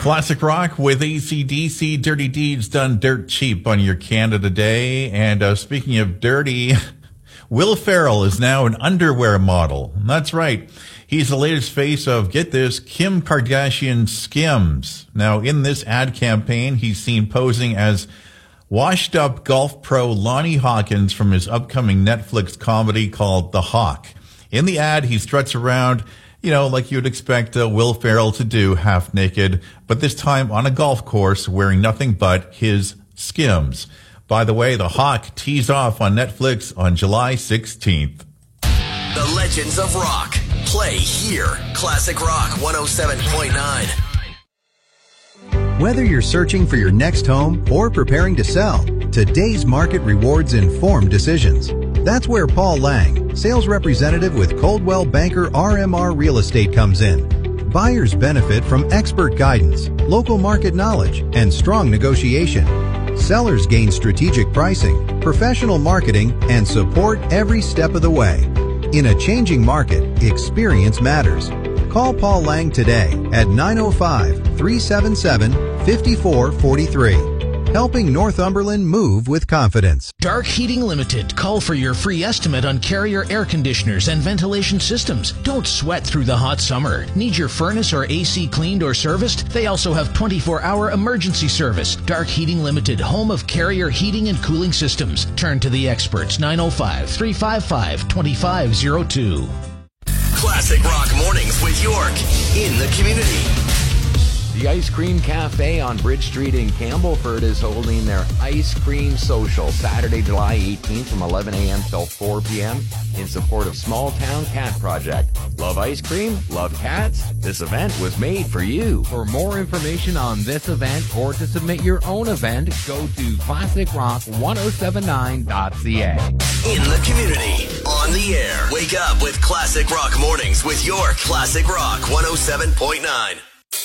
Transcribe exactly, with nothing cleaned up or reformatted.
Classic rock with A C D C, Dirty Deeds done dirt cheap on your Canada Day. And uh, speaking of dirty, Will Ferrell is now an underwear model. That's right. He's the latest face of, get this, Kim Kardashian Skims. Now, in this ad campaign, he's seen posing as washed-up golf pro Lonnie Hawkins from his upcoming Netflix comedy called The Hawk. In the ad, he struts around, you know, like you'd expect uh, Will Ferrell to do, half naked, but this time on a golf course wearing nothing but his Skims. By the way, The Hawk tees off on Netflix on July sixteenth. The Legends of Rock. Play here. Classic Rock one oh seven point nine. Whether you're searching for your next home or preparing to sell, today's market rewards informed decisions. That's where Paul Lang, sales representative with Coldwell Banker R M R Real Estate, comes in. Buyers benefit from expert guidance, local market knowledge, and strong negotiation. Sellers gain strategic pricing, professional marketing, and support every step of the way. In a changing market, experience matters. Call Paul Lang today at nine oh five, three seven seven, five four four three. Helping Northumberland move with confidence. Dark Heating Limited. Call for your free estimate on Carrier air conditioners and ventilation systems. Don't sweat through the hot summer. Need your furnace or A C cleaned or serviced? They also have twenty-four hour emergency service. Dark Heating Limited, home of Carrier heating and cooling systems. Turn to the experts. nine oh five, three five five, two five oh two. Classic Rock Mornings with York in the community. The Ice Cream Cafe on Bridge Street in Campbellford is holding their Ice Cream Social Saturday, July eighteenth from eleven a.m. till four p.m. in support of Small Town Cat Project. Love ice cream? Love cats? This event was made for you. For more information on this event or to submit your own event, go to classic rock one oh seven nine dot c a. In the community, on the air. Wake up with Classic Rock Mornings with York. Classic Rock one oh seven point nine.